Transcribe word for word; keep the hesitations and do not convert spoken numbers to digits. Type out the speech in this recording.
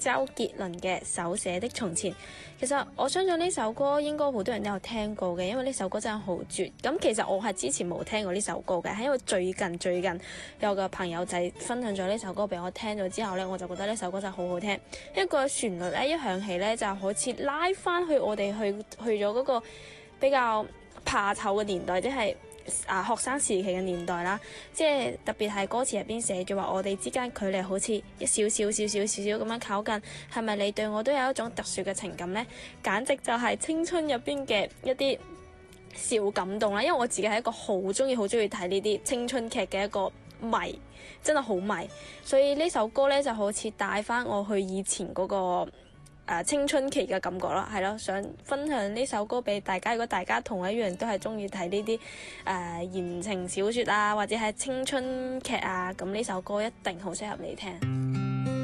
周杰倫嘅《手寫的從前》。其實我相信呢首歌應該好多人都有聽過嘅，因為呢首歌真係好絕。咁其實我係之前冇聽過呢首歌嘅，係因為最近最近有個朋友仔分享咗呢首歌俾我聽咗之後呢，我就覺得呢首歌真係好好聽。一個旋律咧一響起呢，就好似拉翻去我哋去去咗嗰個比較怕醜嘅年代，即係啊學生時期嘅年代啦。即係特別係歌詞入邊寫住話，我哋之間距離好似一少少少少少少咁樣靠近，係咪你對我都有一種特殊嘅情感呢？簡直就係青春入邊嘅一啲小感動啦。因為我自己係一個好中意好中意睇呢啲青春劇嘅一個迷，真係好迷，所以呢首歌呢，就好似帶翻我去以前嗰、嗰個誒、呃、青春期嘅感覺啦，係咯，想分享呢首歌俾大家。如果大家同我一樣都係中意睇呢啲誒言情小說啊，或者係青春劇啊，咁呢首歌一定好適合你聽。